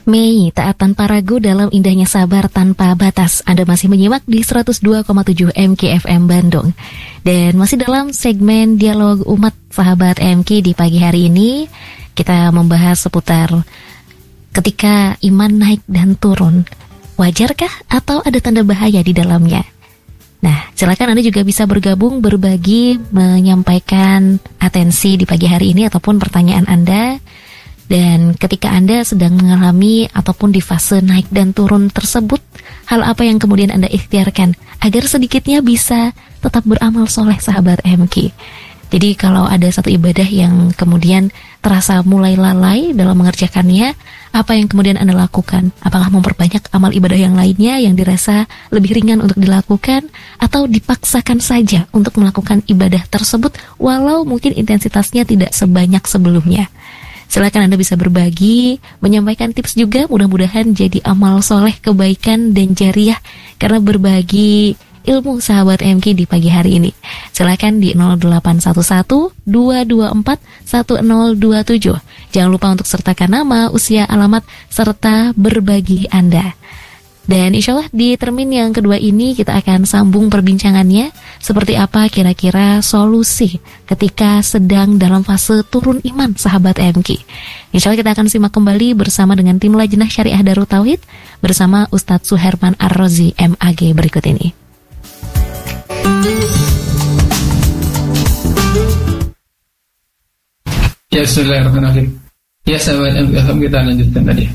Mei, taat tanpa ragu dalam indahnya sabar tanpa batas. Anda masih menyimak di 102,7 MKFM Bandung. Dan masih dalam segmen Dialog Umat Sahabat MK di pagi hari ini, kita membahas seputar ketika iman naik dan turun. Wajarkah atau ada tanda bahaya di dalamnya? Nah, silakan Anda juga bisa bergabung, berbagi, menyampaikan atensi di pagi hari ini ataupun pertanyaan Anda. Dan ketika Anda sedang mengalami ataupun di fase naik dan turun tersebut, hal apa yang kemudian Anda ikhtiarkan agar sedikitnya bisa tetap beramal soleh sahabat MK? Jadi kalau ada satu ibadah yang kemudian terasa mulai lalai dalam mengerjakannya, apa yang kemudian Anda lakukan? Apakah memperbanyak amal ibadah yang lainnya yang dirasa lebih ringan untuk dilakukan, atau dipaksakan saja untuk melakukan ibadah tersebut walau mungkin intensitasnya tidak sebanyak sebelumnya? Silakan Anda bisa berbagi, menyampaikan tips juga, mudah-mudahan jadi amal soleh, kebaikan, dan jariah karena berbagi ilmu sahabat MK di pagi hari ini. Silakan di 0811-224-1027. Jangan lupa untuk sertakan nama, usia, alamat, serta berbagi Anda. Dan insya Allah di termin yang kedua ini kita akan sambung perbincangannya. Seperti apa kira-kira solusi ketika sedang dalam fase turun iman sahabat MK. Insya Allah kita akan simak kembali bersama dengan tim Lajnah Syariah Darut Tauhid bersama Ustadz Suherman Ar-Razi MAG berikut ini. Ya, bismillahirrahmanirrahim. Ya sahabat MK, kita lanjutkan tadi.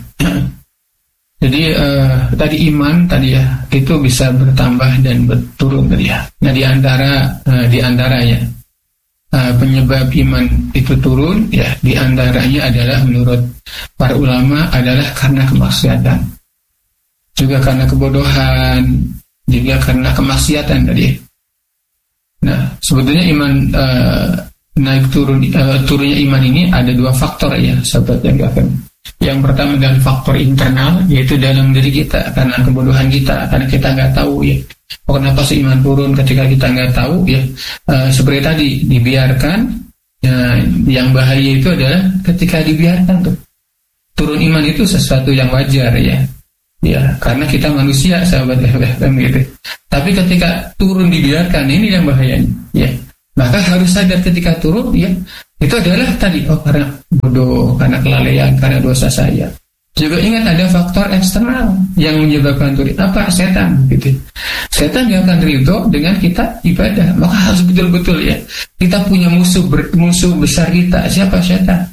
Jadi tadi iman tadi ya itu bisa bertambah dan berturun tadi ya. Nah di antaranya penyebab iman itu turun ya, di antaranya adalah menurut para ulama adalah karena kemaksiatan, juga karena kebodohan, juga karena kemaksiatan tadi. Nah sebetulnya iman naik turunnya iman ini ada dua faktor ya sahabat yang akan. Yang pertama adalah faktor internal, yaitu dalam diri kita, karena kebodohan kita, karena kita nggak tahu ya. Kenapa sih iman turun ketika kita nggak tahu ya? Seperti tadi dibiarkan. Yang bahaya itu adalah ketika dibiarkan tuh. Turun iman itu sesuatu yang wajar ya. Ya, karena kita manusia sahabat FM gitu. Tapi ketika turun dibiarkan, ini yang bahayanya. Ya, maka harus sadar ketika turun ya. Itu adalah tadi, karena bodoh, karena kelalaian, karena dosa saya. Juga ingat ada faktor eksternal yang menyebabkan turun. Apa? Setan gitu. Setan yang akan ridho dengan kita ibadah. Maka harus betul-betul ya. Kita punya musuh besar kita. Siapa? Setan.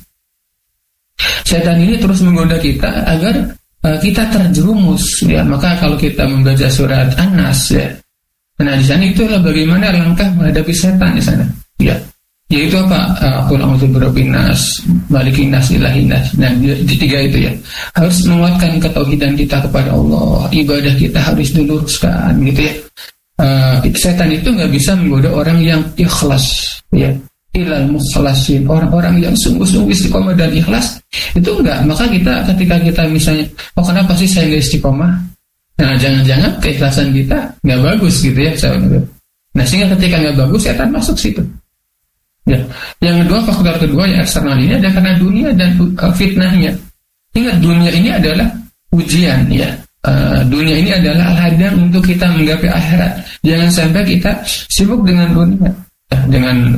Setan ini terus menggoda kita agar kita terjerumus ya. Maka kalau kita membaca surat An-Nas ya. Nah di sana itulah bagaimana langkah menghadapi setan di sana. Ya. Yaitu apa? Qul a'udzu birabbin nas, malikin nas, ilahin nas. Nah, di tiga itu ya. Harus menguatkan ketauhidan kita kepada Allah. Ibadah kita harus diluruskan gitu ya. Setan itu nggak bisa menggoda orang yang ikhlas ya. Ilal mukhlasin, orang-orang yang sungguh-sungguh istiqomah dan ikhlas itu enggak. Maka ketika kita misalnya, kenapa sih saya nggak istiqomah? Nah, jangan-jangan keikhlasan kita nggak bagus gitu ya, sahabat. Nah, sehingga ketika nggak bagus, setan masuk situ. Ya. Yang kedua, faktor kedua yang eksternal ini ada karena dunia dan fitnahnya. Ingat, dunia ini adalah ujian ya. Dunia ini adalah ladang untuk kita menggapai akhirat. Jangan sampai kita sibuk dengan dunia, dengan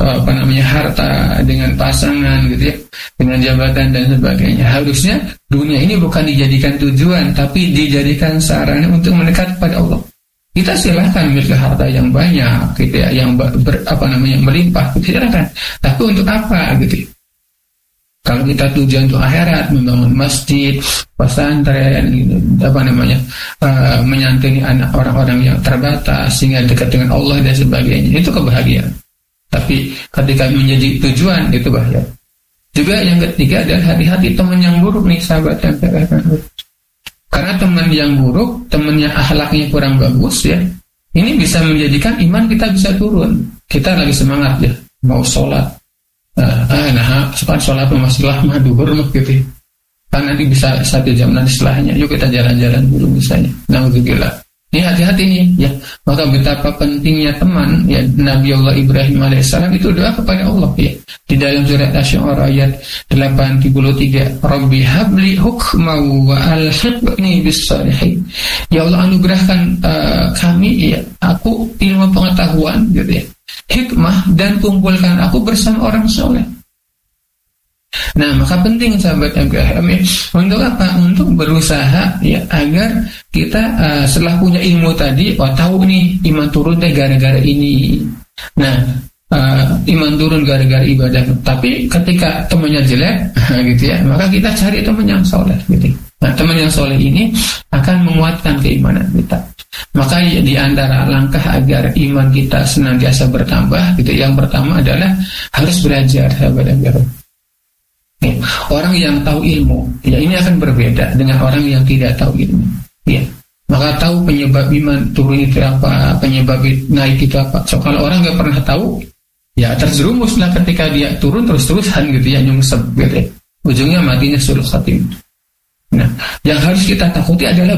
harta, dengan pasangan gitu ya, dengan jabatan dan sebagainya. Harusnya dunia ini bukan dijadikan tujuan, tapi dijadikan sarana untuk mendekat kepada Allah. Kita silahkan memiliki harta yang banyak, gitu ya, yang melimpah, silahkan. Tapi untuk apa, gitu? Kalau kita tujuan untuk akhirat, membangun masjid, pesantren, gitu, menyantuni anak orang-orang yang terbatas sehingga dekat dengan Allah dan sebagainya, itu kebahagiaan. Tapi ketika menjadi tujuan, itu bahaya. Juga yang ketiga adalah hati-hati teman yang buruk nih, sahabat yang terkasih. Karena teman yang buruk, temannya akhlaknya kurang bagus ya, ini bisa menjadikan iman kita bisa turun. Kita lagi semangat ya, mau sholat. Sholat masih lama, duhur gitu. Kan nanti bisa 1 jam nanti setelahnya, yuk kita jalan-jalan dulu misalnya. Alhamdulillah. Ini hati-hati nih, ya. Maka betapa pentingnya teman, ya. Nabi Allah Ibrahim alaihissalam itu doa kepada Allah, ya. Di dalam surat Asy-Syu'ara ayat 83, Rabbi habli hukma wa alhiqni bis shalihin. Ya Allah, anugerahkan kami, ya, aku ilmu pengetahuan, gitu ya, hikmah, dan kumpulkan aku bersama orang soleh. Nah, maka penting sahabat MKFM, ya, untuk apa? Untuk berusaha, ya, agar kita setelah punya ilmu tadi, tahu nih iman turun deh gara-gara ini. Nah, iman turun gara-gara ibadah. Tapi ketika temannya jelek, gitu ya, maka kita cari teman yang soleh, gitu. Nah, teman yang soleh ini akan menguatkan keimanan kita. Maka di antara langkah agar iman kita senantiasa bertambah, gitu. Yang pertama adalah harus belajar, sahabat MKFM. Orang yang tahu ilmu, ya, ini akan berbeda dengan orang yang tidak tahu ilmu, ya. Maka tahu penyebab iman turun itu apa, penyebab naik itu apa. So, kalau orang nggak pernah tahu, ya terjerumuslah ketika dia turun terus-terusan, gitu ya, nyungsep, gitu ya. Ujungnya matinya suul khatimah. Nah, yang harus kita takuti adalah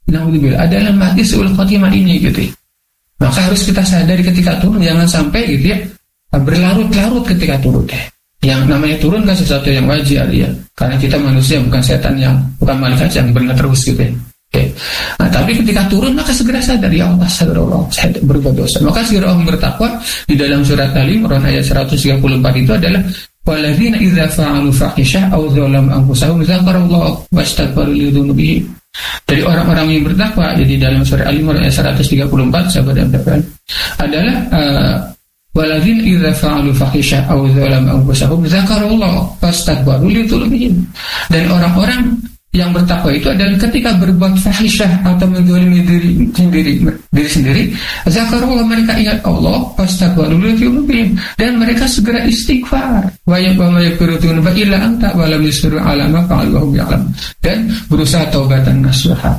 mati suul khatimah ini, gitu ya. Maka harus kita sadari ketika turun, jangan sampai, gitu ya, berlarut-larut ketika turun deh. Yang namanya turun kan sesuatu yang wajar, ya, karena kita manusia, bukan setan, bukan malaikat yang benar terus, gitu ya. Okay. Nah, tapi ketika turun maka segera sadar, ya Allah, astagfirullah, saya berbuat dosa. Maka segera orang bertakwa. Di dalam surat Al-Imran ayat 134 itu adalah walladzina idza fa'alu fahisyah aw dzalamu anfusahum dzakarallaha wastaghfaru lidzunubihim. Dari orang-orang yang bertakwa, jadi dalam surat Al-Imran ayat 134, sahabat yang bertakwa adalah walladzina idza fa'alu fahisyah aw dzalamu anfusahum dzakarallaha fastaghfaru lidzunubihim. Dan orang-orang yang bertakwa itu adalah ketika berbuat fahisyah atau menzalimi diri sendiri, zakarullah, mereka ingat Allah, fastaghfiru lidzunubihim, dan mereka segera istighfar. Wa yaghfiru dzunuba illa anta wa lam yusirru ala ma fa'alu wa hum ya'lamun. Dan berusaha taubatan nasuha.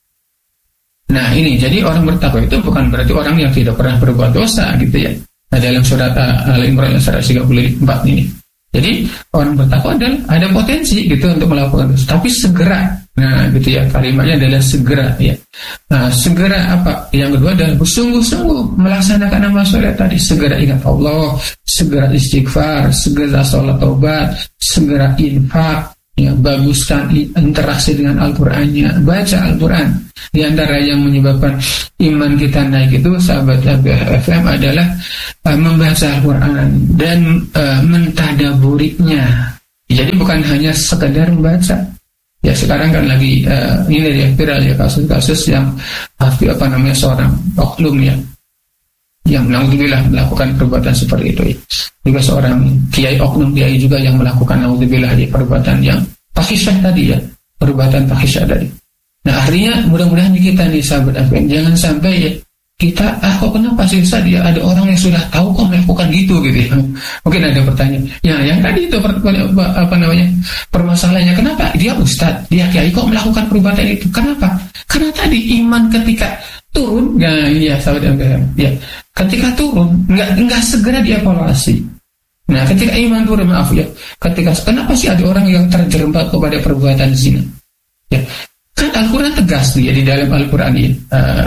Nah, ini jadi orang bertakwa itu bukan berarti orang yang tidak pernah berbuat dosa, gitu ya. Nah, dalam surat Al-Imran 134 ini. Jadi orang bertakwa adalah ada potensi, gitu, untuk melakukan dosa, tapi segera. Nah, gitu ya, kalimatnya adalah segera, ya. Nah, segera apa? Yang kedua adalah bersungguh-sungguh melaksanakan amal soleh tadi. Segera ingat Allah, segera istighfar, segera sholat taubat, segera infak, ya, baguskan interaksi dengan Al-Qur'annya, baca Al-Qur'an. Di antara yang menyebabkan iman kita naik itu, sahabat FM, adalah membaca Al-Quran dan mentadaburinya. Jadi bukan hanya sekedar membaca. Ya, sekarang kan lagi ini ya, viral ya, kasus-kasus yang seorang oknum, ya, yang naudzubillah melakukan perbuatan seperti itu, ya. Juga seorang kiai, oknum kiai juga yang melakukan naudzubillah, ya, perbuatan yang fahisyah tadi, ya, perbuatan fahisyah tadi. Nah, artinya mudah-mudahan kita nih, sahabat FM, jangan sampai, ya, kita kok kenapa sih Ustaz, ya, ada orang yang sudah tahu kok melakukan gitu, gitu ya. Mungkin ada pertanyaan, ya, yang tadi itu permasalahannya, kenapa dia Ustaz, dia kiai kok melakukan perbuatan itu, kenapa? Karena tadi iman ketika turun, ya sahabat FM, ya, ketika turun nggak segera dievaluasi. Nah, ketika iman turun, maaf ya, kenapa sih ada orang yang terjerembab kepada perbuatan zina, ya. Kan Al-Quran tegas ya, di dalam Al-Quran ini,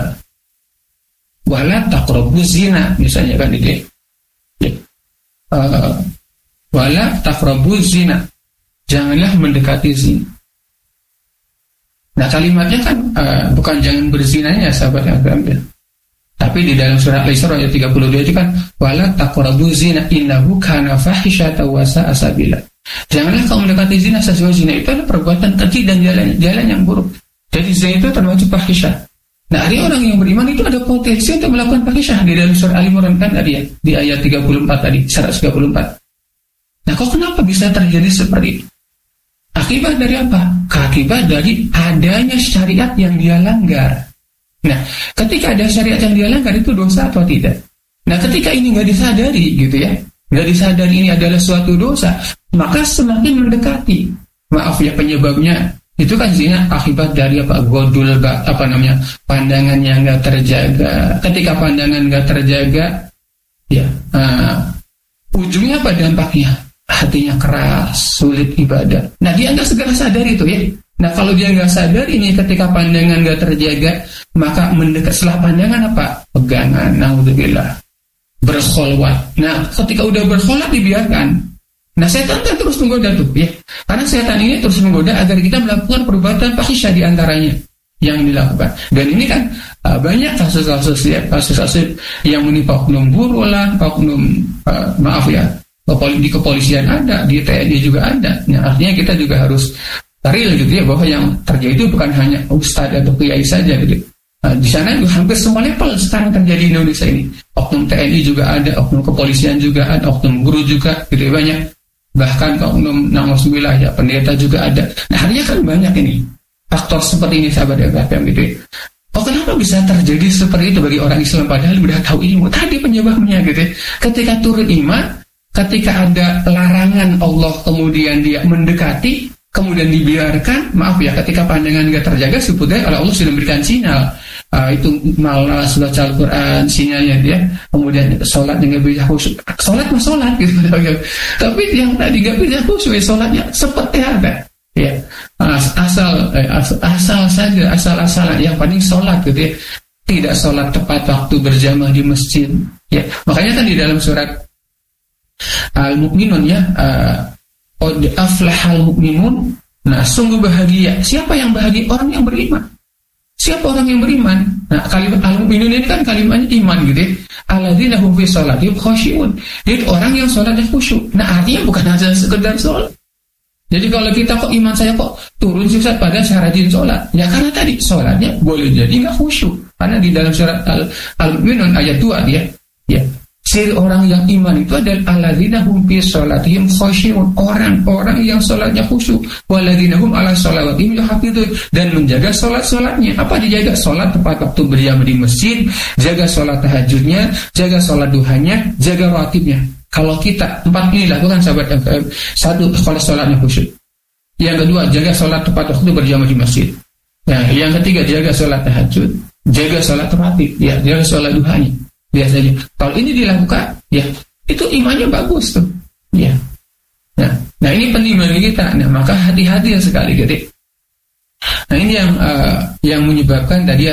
wala taqrabu zina, misalnya kan itu, ya. Wala taqrabu zina, janganlah mendekati zina. Nah, kalimatnya kan bukan jangan berzinanya, sahabat yang ambil. Tapi di dalam surah Al-Isra ayat 32 itu kan wala taqrabu zina innahu kana fahisyatan wa sa'a sabila. Janganlah kau mendekati zina, sesuai zina itu adalah perbuatan keji dan jalan yang buruk. Jadi zina itu termasuk fahisyah. Nah, hari orang yang beriman itu ada potensi untuk melakukan fahisyah. Di dalam surah Al-Imran kan tadi, ya, di ayat 34 tadi, 134. Nah, kok kenapa bisa terjadi seperti itu? Akibat dari apa? Akibat dari adanya syariat yang dia langgar. Nah, ketika ada syariat yang dia langgar, itu dosa atau tidak? Nah, ketika ini nggak disadari, gitu ya, nggak disadari ini adalah suatu dosa, maka semakin mendekati. Maaf ya, penyebabnya itu kan zina akibat dari godul, pandangan yang nggak terjaga. Ketika pandangan nggak terjaga, ya, ujungnya apa dampaknya? Hatinya keras, sulit ibadah. Nah, dia nggak segera sadar itu, ya. Nah kalau dia nggak sadar ini ketika pandangan nggak terjaga, maka mendekat setelah pandangan apa? Pegangan, naudzubillah, berkholwat. Nah ketika udah berkholwat dibiarkan. Nah setan kan terus menggoda tuh ya, karena setan ini terus menggoda agar kita melakukan perbuatan fahisyah di antaranya yang dilakukan. Dan ini kan banyak kasus-kasus yang menimpa oknum guru lah, oknum di kepolisian ada, di TNI juga ada. Nah artinya kita juga harus real gitu ya, bahwa yang terjadi itu bukan hanya ustadz atau kiai saja gitu. Di sana hampir semua level sekarang terjadi di Indonesia ini. Oknum TNI juga ada, oknum kepolisian juga ada, oknum guru juga gitu ya, banyak. Bahkan oknum na'udzubillah ya, pendeta juga ada. Nah artinya kan banyak ini faktor seperti ini sahabat FM gitu ya. Oh kenapa bisa terjadi seperti itu bagi orang Islam padahal udah tahu ilmu tadi penyebabnya gitu ya. Ketika turun iman, ketika ada larangan Allah kemudian dia mendekati, kemudian dibiarkan, maaf ya, ketika pandangan gak terjaga, sebetulnya oleh Allah sudah memberikan sinyal. Itu malas baca Al-Quran, sinyalnya dia, kemudian sholatnya gak bisa khusyuk. Sholat mah sholat gitu. Tapi yang tadi gak bisa khusyuk, sholatnya seperti apa? Ya, asal-asalan, yang paling sholat gitu ya. Tidak sholat tepat waktu berjamaah di masjid. Ya, makanya kan di dalam surat Al-Mu'minun ya, qad aflahal mu'minun. Nah, sungguh bahagia. Siapa yang bahagia? Orang yang beriman. Siapa orang yang beriman? Nah, kalimat al-mu'minun ini kan kalimatnya iman gitu ya. Alladzina hum fi sholatihim khashi'un. Jadi orang yang sholatnya khusyuk. Nah, artinya bukan hanya sekedar sholat. Jadi kalau kita kok iman saya kok turun sih Ustaz pada syaratin sholat. Ya karena tadi sholatnya boleh jadi nggak khusyuk. Karena di dalam surat Al-Mu'minun ayat 2 dia, ya. Ciri orang yang iman itu adalah alladzina hum fi sholatihim khashi'un, orang-orang yang sholatnya khusyuk, walladzina hum ala sholawatihim yuhafizun, dan menjaga sholat-sholatnya. Apa dijaga? Sholat tepat waktu berjamaah di masjid, jaga sholat tahajudnya, jaga sholat duhanya, jaga rawatibnya. Kalau kita 4 ini lakukan sahabat MKM, 1 kalau sholatnya khusyuk, yang kedua jaga sholat tepat waktu berjamaah di masjid, nah yang ketiga jaga sholat tahajud, jaga sholat rawatib, ya jaga sholat duhanya. Biasanya kalau ini dilakukan ya itu imannya bagus tuh ya. Nah ini penting bagi kita. Nah maka hati-hati sekali gitu. Nah ini yang menyebabkan tadi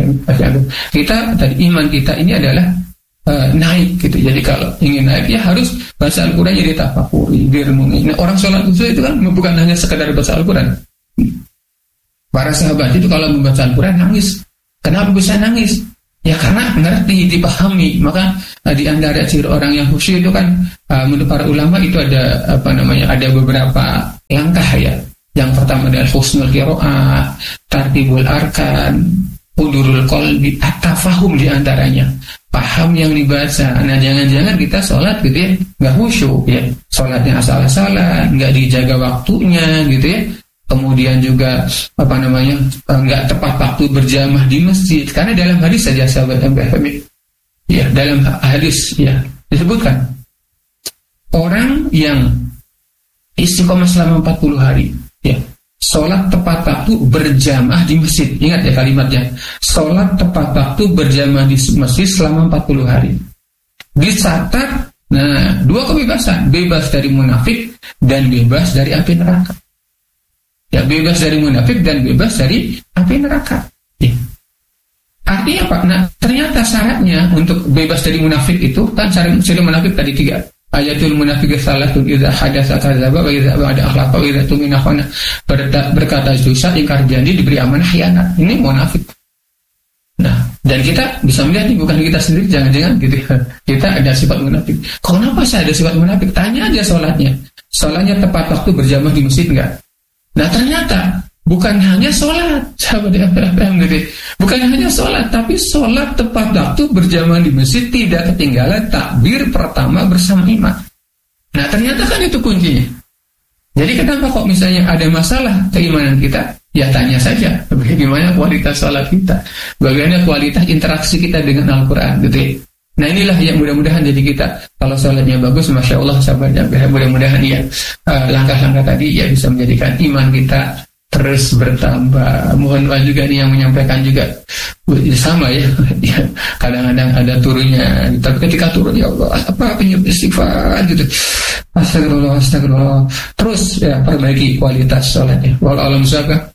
kita tadi iman kita ini adalah naik gitu. Jadi kalau ingin naik ya harus baca Al-Quran jadi tafakuri, direnungi. Nah orang sholat khusyuk itu kan bukan hanya sekedar baca Al-Quran. Para sahabat itu kalau membaca Al-Quran nangis. Kenapa bisa nangis? Ya karena ngerti, dipahami. Maka di antara ciri orang yang khusyuk itu kan menurut para ulama itu ada ada beberapa langkah ya. Yang pertama adalah husnul qiraah, tartibul arkan, hudurul qalbi, at-tafahum di antaranya. Paham yang dibaca. Nah jangan-jangan kita sholat gitu ya nggak khusyuk ya. Sholatnya asal-asalan, nggak dijaga waktunya gitu ya. Kemudian juga nggak tepat waktu berjamaah di masjid. Karena dalam hadis saja sahabat MBFM ya, dalam hadis ya disebutkan orang yang istiqomah selama 40 hari ya, sholat tepat waktu berjamaah di masjid. Ingat ya kalimatnya, sholat tepat waktu berjamaah di masjid selama 40 hari. Dicatat 2 kebebasan, bebas dari munafik dan bebas dari api neraka. Ya, bebas dari munafik dan bebas dari api neraka. Ya. Artinya apa? Nah, ternyata syaratnya untuk bebas dari munafik itu kan syarat munafik tadi 3. Ayatul munafiq salatun idza hadatsa kadzdzaba wa idza wa'ada akhlafa wa idza tumina khana. Berkata dosa, ingkar janji, diberi amanah khianat. Ini munafik. Nah, dan kita bisa melihat ini bukan kita sendiri, jangan-jangan gitu ya. Kita ada sifat munafik. Kenapa saya ada sifat munafik? Tanya aja sholatnya. Sholatnya tepat waktu berjamaah di masjid enggak? Nah ternyata bukan hanya sholat, sahabat FM gitu. Bukan hanya sholat, tapi sholat tepat waktu berjamaah di masjid, tidak ketinggalan takbir pertama bersama imam. Nah ternyata kan itu kuncinya. Jadi kenapa kok misalnya ada masalah keimanan kita? Ya tanya saja, bagaimana kualitas sholat kita, bagaimana kualitas interaksi kita dengan Al-Quran gitu ya. Nah inilah yang mudah-mudahan jadi kita kalau sholatnya bagus, Masya Allah sahabatnya, mudah-mudahan ya langkah-langkah tadi ya bisa menjadikan iman kita terus bertambah. Mohon maaf juga nih yang menyampaikan juga sama ya, kadang-kadang ada turunnya, tapi ketika turun ya Allah apa penyebab istighfar gitu, astagfirullah terus ya perbaiki kualitas sholatnya. Wallahualam.